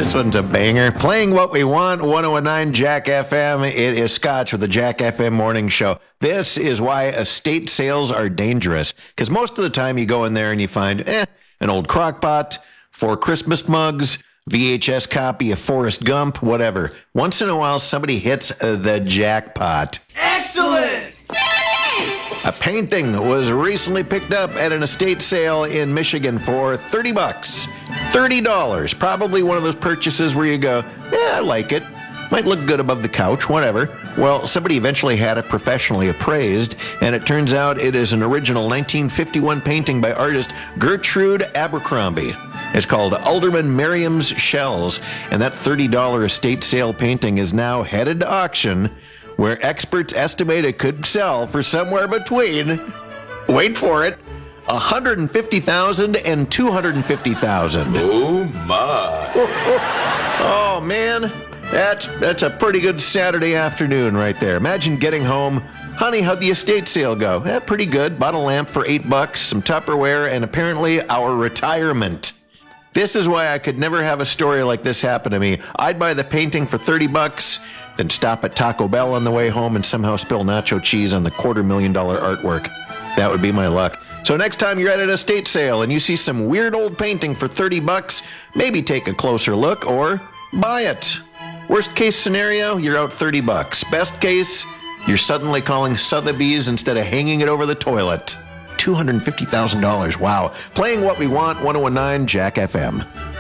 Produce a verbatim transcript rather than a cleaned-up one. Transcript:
This one's a banger. Playing what we want, one oh nine Jack F M. It is Scotch with the Jack F M Morning Show. This is why estate sales are dangerous. Because most of the time you go in there and you find, eh, an old crock pot, four Christmas mugs, V H S copy of Forrest Gump, whatever. Once in a while, somebody hits the jackpot. Excellent! A painting was recently picked up at an estate sale in Michigan for thirty bucks. thirty dollars. Probably one of those purchases where you go, yeah, I like it. Might look good above the couch, whatever. Well, somebody eventually had it professionally appraised, and it turns out it is an original nineteen fifty-one painting by artist Gertrude Abercrombie. It's called Alderman Merriam's Shells, and that thirty dollars estate sale painting is now headed to auction, where experts estimate it could sell for somewhere between, wait for it, one hundred fifty thousand dollars and two hundred fifty thousand dollars. Oh my. Oh man, that's that's a pretty good Saturday afternoon right there. Imagine getting home, honey, how'd the estate sale go? Eh, pretty good. Bought a lamp for eight bucks, some Tupperware, and apparently our retirement. This is why I could never have a story like this happen to me. I'd buy the painting for thirty bucks, then stop at Taco Bell on the way home and somehow spill nacho cheese on the quarter million dollar artwork. That would be my luck. So next time you're at an estate sale and you see some weird old painting for thirty bucks, maybe take a closer look or buy it. Worst case scenario, you're out thirty bucks. Best case, you're suddenly calling Sotheby's instead of hanging it over the toilet. two hundred fifty thousand dollars. Wow. Playing what we want, one oh nine Jack F M.